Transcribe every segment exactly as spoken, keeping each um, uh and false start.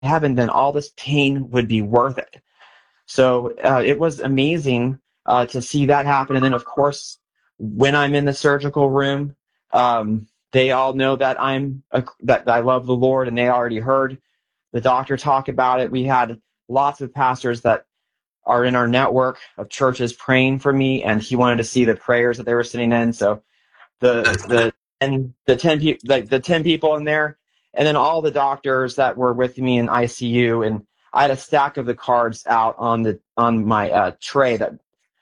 heaven, then all this pain would be worth it. So uh, it was amazing uh, to see that happen. And then, of course, when I'm in the surgical room, um, they all know that I'm a, that I love the Lord, and they already heard the doctor talk about it. We had lots of pastors that are in our network of churches praying for me, and he wanted to see the prayers that they were sitting in. So the the and the ten people, like the ten people in there, and then all the doctors that were with me in I C U, and I had a stack of the cards out on the on my uh, tray that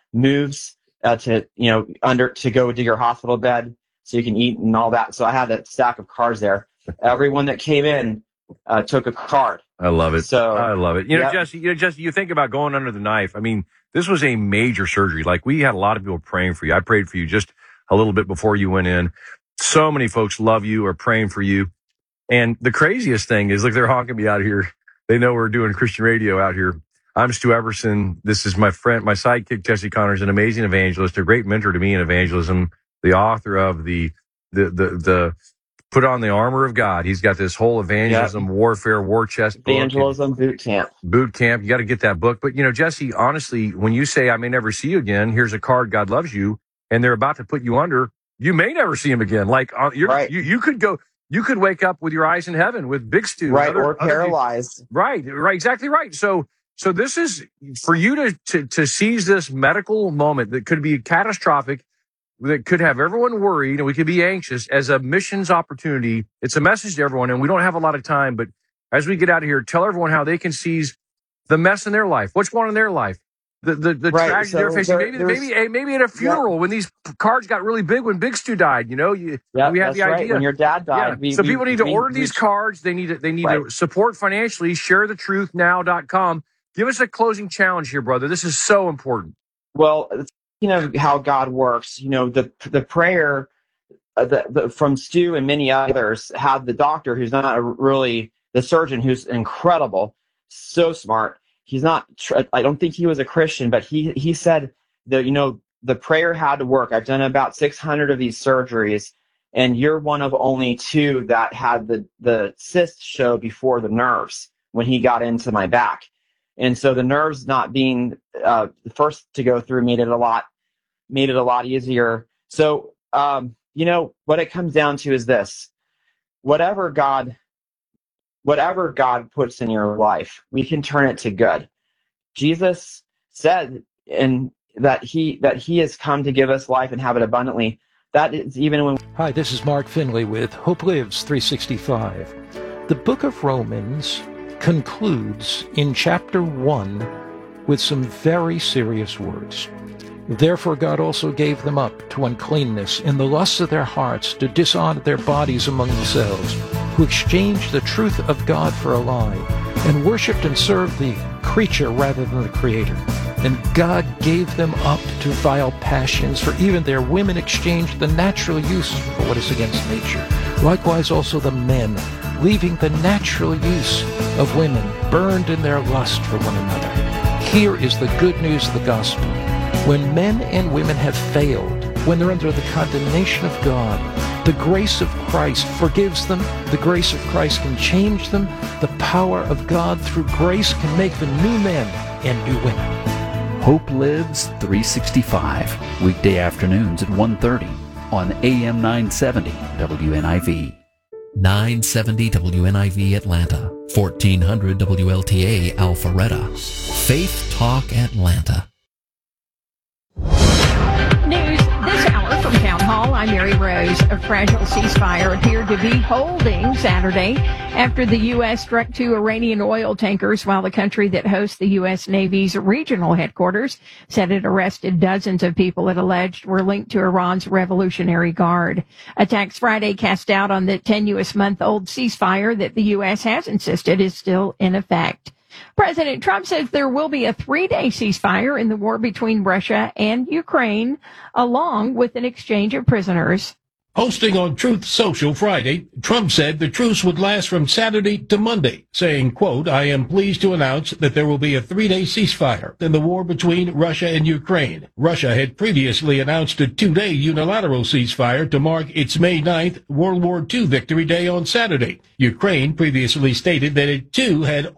moves uh, to you know under to go to your hospital bed so you can eat and all that. So I had a stack of cards there. Everyone that came in uh, took a card. I love it. So I love it. You know, yeah. Jesse, you know, Jesse, you think about going under the knife. I mean, this was a major surgery. Like, we had a lot of people praying for you. I prayed for you just a little bit before you went in. So many folks love you, are praying for you. And the craziest thing is, look, they're honking me out here. They know we're doing Christian radio out here. I'm Stu Everson. This is my friend, my sidekick, Jesse Connors, an amazing evangelist, a great mentor to me in evangelism, the author of the, the, the, the, Put on the Armor of God. He's got this whole evangelism, yep. warfare, war chest book. Evangelism boot camp. Boot camp. You got to get that book. But, you know, Jesse, honestly, when you say, I may never see you again, here's a card, God loves you, and they're about to put you under, you may never see him again. Like, uh, you're, right. you, you could go, you could wake up with your eyes in heaven with Big Stu. Right, other, or paralyzed. Other, right, right, exactly right. So, so this is, for you to, to, to seize this medical moment that could be catastrophic, that could have everyone worried, and we could be anxious, as a missions opportunity. It's a message to everyone, and we don't have a lot of time, but as we get out of here, tell everyone how they can seize the mess in their life. What's going on in their life? The the, the right. tragedy so they're facing. there, maybe maybe maybe at a funeral, yeah. when these cards got really big when Big Stu died. You know, you, yeah, we had that's the idea. Right. When your dad died. Yeah. We, so we, people need to we, order we, these we, cards. They need to, they need right. to support financially. share the truth now dot com. Give us a closing challenge here, brother. This is so important. Well, you know how God works. You know, the the prayer uh, the, the, from Stu and many others had the doctor, who's not a, really the surgeon, who's incredible, so smart. He's not. I don't think he was a Christian, but he he said that, you know, the prayer had to work. I've done about six hundred of these surgeries, and you're one of only two that had the the cyst show before the nerves when he got into my back. And so the nerves not being uh, the first to go through made it a lot made it a lot easier. So, um, you know, what it comes down to is this: whatever God, whatever God puts in your life, we can turn it to good. Jesus said in that he that he has come to give us life and have it abundantly. That is even when. Hi, this is Mark Finley with Hope Lives three sixty-five. The book of Romans concludes in chapter one with some very serious words. Therefore God also gave them up to uncleanness in the lusts of their hearts, to dishonor their bodies among themselves, who exchanged the truth of God for a lie, and worshipped and served the creature rather than the Creator. And God gave them up to vile passions, for even their women exchanged the natural use for what is against nature. Likewise also the men, leaving the natural use of women, burned in their lust for one another. Here is the good news of the gospel. When men and women have failed, when they're under the condemnation of God, the grace of Christ forgives them. The grace of Christ can change them. The power of God through grace can make them new men and new women. Hope Lives three sixty-five, weekday afternoons at one thirty on A M nine seventy W N I V. nine seventy W N I V Atlanta, fourteen hundred W L T A Alpharetta. Faith Talk Atlanta. News this hour from Town Hall. I'm Mary Rose. A fragile ceasefire appeared to be holding Saturday after the U S struck two Iranian oil tankers, while the country that hosts the U S Navy's regional headquarters said it arrested dozens of people it alleged were linked to Iran's Revolutionary Guard. Attacks Friday cast doubt on the tenuous-month-old ceasefire that the U S has insisted is still in effect. President Trump says there will be a three-day ceasefire in the war between Russia and Ukraine, along with an exchange of prisoners. Posting on Truth Social Friday, Trump said the truce would last from Saturday to Monday, saying, quote, I am pleased to announce that there will be a three-day ceasefire in the war between Russia and Ukraine. Russia had previously announced a two-day unilateral ceasefire to mark its May ninth World War Two Victory Day on Saturday. Ukraine previously stated that it too had